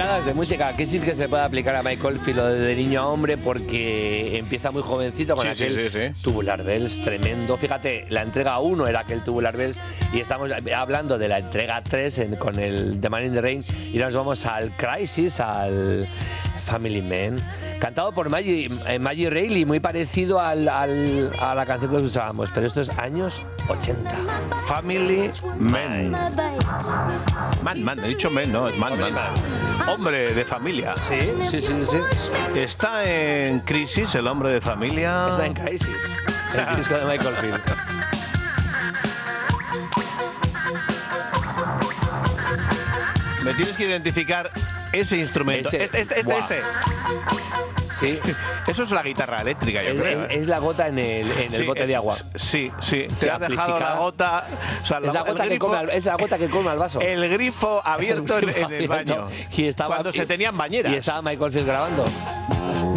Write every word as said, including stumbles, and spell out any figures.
pinceladas de música. Aquí sí que se puede aplicar a Michael Field lo de niño a hombre porque empieza muy jovencito con Sí, aquel sí, sí, sí. Tubular Bells tremendo. Fíjate, la entrega uno era aquel Tubular Bells y estamos hablando de la entrega tres en, con el The Man in the Rain y nos vamos al Crisis, al Family Man, cantado por Maggie, eh, Maggie Reilly, muy parecido al, al, a la canción que usábamos, pero esto es años ochenta. Family Man. Man, man, he dicho man, no, es man, man. Hombre de familia. Sí, sí, sí, sí. Está en crisis el hombre de familia. Está en Crisis, el disco de Michael Field. Me tienes que identificar ese instrumento. Ese, este, este, este, wow. este. Sí. Eso es la guitarra eléctrica, yo Es, creo. es, ¿eh? es la gota en el, en el Sí, bote de agua. Sí, sí. Se Te has dejado la gota. O sea, Es la, gota el que grifo, come al, es la gota que come al vaso. el grifo abierto El en, grifo en el abierto. baño. Y estaba, cuando se tenían bañeras. Y estaba Michael Field grabando.